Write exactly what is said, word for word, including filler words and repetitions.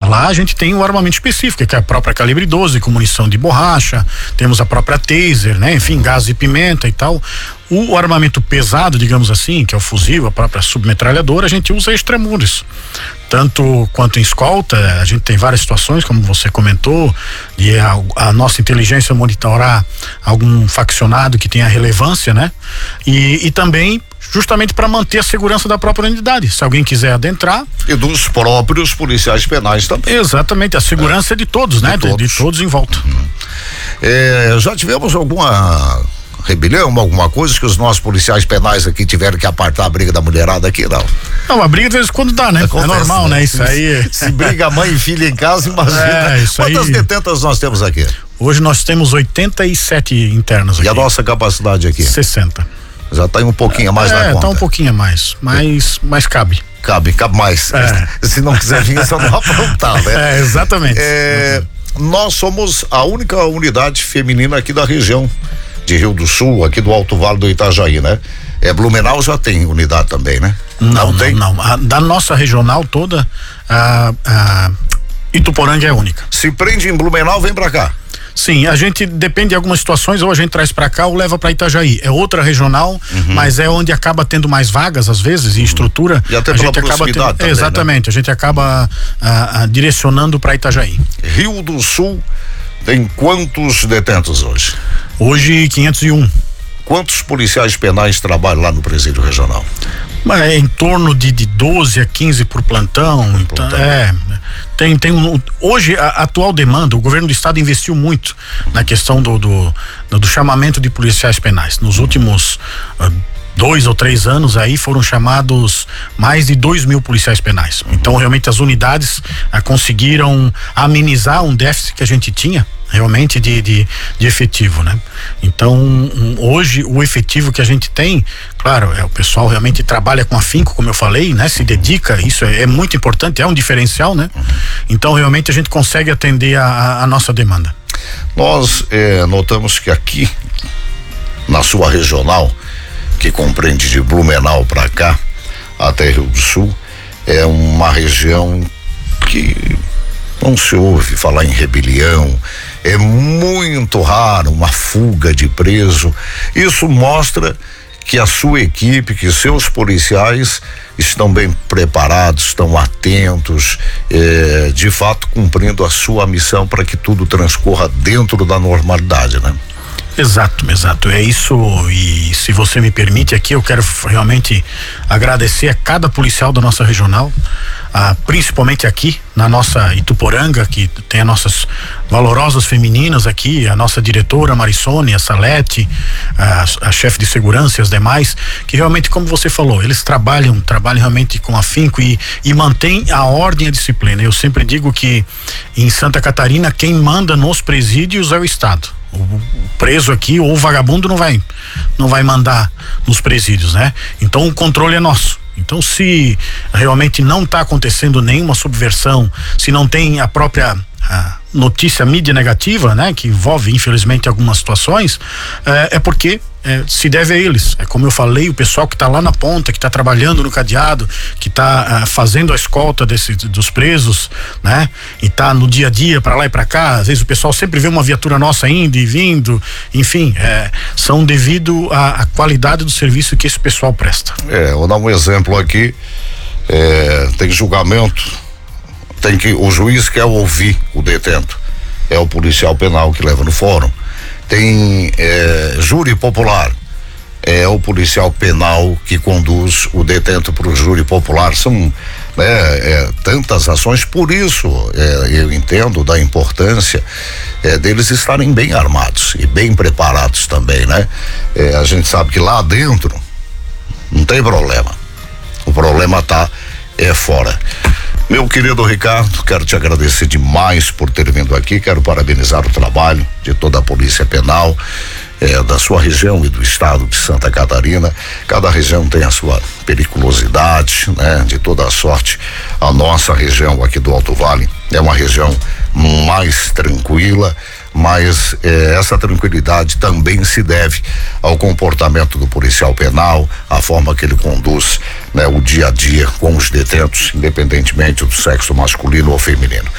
Lá a gente tem o armamento específico, que é a própria calibre doze, com munição de borracha, temos a própria taser, né? Enfim, gás de pimenta e tal. O, o armamento pesado, digamos assim, que é o fuzil, a própria submetralhadora, a gente usa extramuros. Tanto quanto em escolta, a gente tem várias situações, como você comentou, de a, a nossa inteligência monitorar algum faccionado que tenha relevância, né? E, e também justamente para manter a segurança da própria unidade. Se alguém quiser adentrar. E dos próprios policiais penais também. Exatamente, a segurança é, é de todos, né? De todos, de, de todos em volta. Hum. É, já tivemos alguma rebelião, alguma coisa que os nossos policiais penais aqui tiveram que apartar a briga da mulherada aqui, não? Não, a briga de vez em quando dá, né? Acontece, é normal, né? Isso aí. Se briga mãe e filha em casa, imagina. É, isso Quantas aí... detentas nós temos aqui? Hoje nós temos oitenta e sete internos aqui. E a nossa capacidade aqui? sessenta. Já tá um pouquinho a mais é, na conta. É, tá um pouquinho a mais, mas, mas cabe. Cabe, cabe mais. É. Se não quiser vir, só não aprontar, né? É, exatamente. É, nós somos a única unidade feminina aqui da região de Rio do Sul, aqui do Alto Vale do Itajaí, né? É, Blumenau já tem unidade também, né? Não, não, não tem? Não. A, da nossa regional toda, a, a Ituporanga é única. Se prende em Blumenau, vem pra cá. Sim, a gente depende de algumas situações, ou a gente traz para cá ou leva para Itajaí. É outra regional, uhum. mas é onde acaba tendo mais vagas às vezes e estrutura. E até a pela gente acaba tendo, também, exatamente, né? A gente acaba a, a, direcionando para Itajaí. Rio do Sul tem quantos detentos hoje? Hoje quinhentos e um. Quantos policiais penais trabalham lá no presídio regional? Mas é em torno de, de doze a quinze por plantão. Então, plantão. É, tem, tem um, hoje a, a atual demanda, o governo do estado investiu muito na questão do, do, do chamamento de policiais penais. Nos últimos uh, dois ou três anos aí foram chamados mais de dois mil policiais penais. Então realmente as unidades uh, conseguiram amenizar um déficit que a gente tinha realmente de, de, de efetivo, né? Então, um, hoje o efetivo que a gente tem, claro, é o pessoal realmente trabalha com afinco, como eu falei, né? Se dedica, isso é, é muito importante, é um diferencial, né? Então, realmente a gente consegue atender a, a, a nossa demanda. Nós eh, notamos que aqui, na sua regional, que compreende de Blumenau para cá, até Rio do Sul, é uma região que não se ouve falar em rebelião, é muito raro uma fuga de preso. Isso mostra que a sua equipe, que seus policiais estão bem preparados, estão atentos, eh, de fato cumprindo a sua missão para que tudo transcorra dentro da normalidade, né? Exato, exato, é isso. E se você me permite aqui, eu quero realmente agradecer a cada policial da nossa regional, ah, principalmente aqui na nossa Ituporanga, que tem as nossas valorosas femininas aqui, a nossa diretora Marissone, a Salete, a, a chefe de segurança e as demais, que realmente, como você falou, eles trabalham, trabalham realmente com afinco e, e mantém a ordem e a disciplina. Eu sempre digo que em Santa Catarina quem manda nos presídios é o Estado. O preso aqui ou o vagabundo não vai não vai mandar nos presídios, né? Então o controle é nosso. Então, se realmente não está acontecendo nenhuma subversão, se não tem a própria a notícia mídia negativa, né, que envolve infelizmente algumas situações, é, é porque é, se deve a eles. É como eu falei, o pessoal que está lá na ponta, que está trabalhando no cadeado, que está fazendo a escolta desse, dos presos, né, e está no dia a dia para lá e para cá. Às vezes o pessoal sempre vê uma viatura nossa indo e vindo, enfim, é, são devido à, à qualidade do serviço que esse pessoal presta. É, vou dar um exemplo aqui, é, tem julgamento, tem que, o juiz quer ouvir o detento, é o policial penal que leva no fórum. Tem é, júri popular, é o policial penal que conduz o detento para o júri popular. São né, é, tantas ações, por isso é, eu entendo da importância é, deles estarem bem armados e bem preparados também, né? É, a gente sabe que lá dentro não tem problema, o problema tá é fora. Meu querido Ricardo, quero te agradecer demais por ter vindo aqui, quero parabenizar o trabalho de toda a Polícia Penal, eh, da sua região e do estado de Santa Catarina. Cada região tem a sua periculosidade, né? De toda a sorte, a nossa região aqui do Alto Vale é uma região mais tranquila, mas eh, essa tranquilidade também se deve ao comportamento do policial penal, a forma que ele conduz, né, o dia a dia com os detentos, independentemente do sexo masculino ou feminino.